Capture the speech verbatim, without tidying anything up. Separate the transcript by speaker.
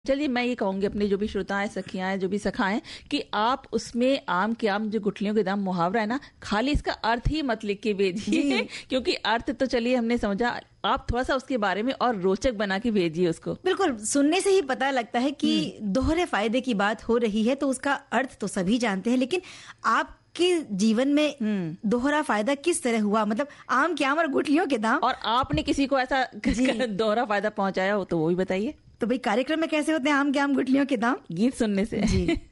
Speaker 1: चलिए मैं ये कहूंगी अपने जो भी श्रोताएं, सखियां हैं, जो भी सखाएं, कि आप उसमें आम के आम जो गुठलियों के दाम मुहावरा है ना, खाली इसका अर्थ ही मत लिख के भेजिए क्योंकि अर्थ तो चलिए हमने समझा, आप थोड़ा सा उसके बारे में और रोचक बना के भेजिए उसको।
Speaker 2: बिल्कुल, सुनने से ही पता लगता है कि दोहरे फायदे की बात हो रही है, तो उसका अर्थ तो सभी जानते हैं, लेकिन आप के जीवन में दोहरा फायदा किस तरह हुआ, मतलब आम के आम और गुठलियों के दाम,
Speaker 1: और आपने किसी को ऐसा दोहरा फायदा पहुंचाया हो तो वो भी बताइए।
Speaker 2: तो भाई कार्यक्रम में कैसे होते हैं आम के आम गुठलियों के दाम?
Speaker 1: गीत सुनने से।
Speaker 2: जी।